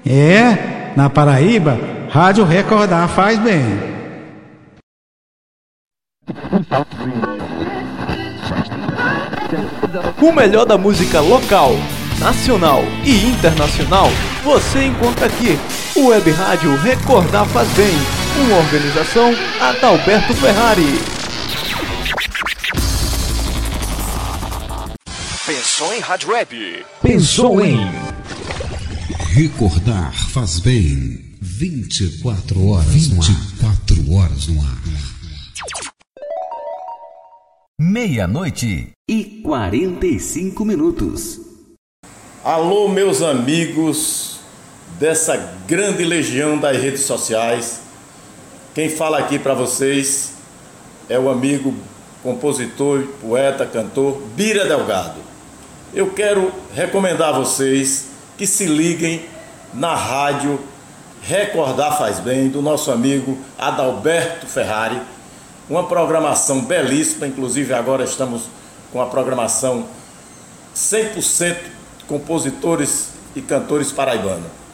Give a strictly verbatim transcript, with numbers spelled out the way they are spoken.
É, na Paraíba, Rádio Recordar faz bem. O melhor da música local, nacional e internacional você encontra aqui. O Web Rádio Recordar faz bem. Uma organização Adalberto Ferrari. Pensou em Rádio Web? Pensou em Recordar faz bem. vinte e quatro horas vinte e quatro horas no ar. Meia-noite e quarenta e cinco minutos. Alô, meus amigos dessa grande legião das redes sociais. Quem fala aqui para vocês é o amigo, compositor, poeta, cantor Bira Delgado. Eu quero recomendar a vocês que se liguem na rádio Recordar Faz Bem, do nosso amigo Adalberto Ferrari. Uma programação belíssima, inclusive agora estamos com a programação cem por cento compositores e cantores paraibanos.